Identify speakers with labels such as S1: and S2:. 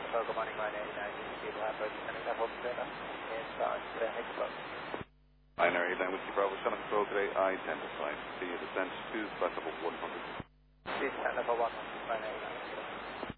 S1: So good morning, my name is Steve Lambert, and I hope that is Nicholas.
S2: Binary line Whiskey Bravo 7 Control today, identified. The descent to flight level 100.
S1: Descent level 100, binary line.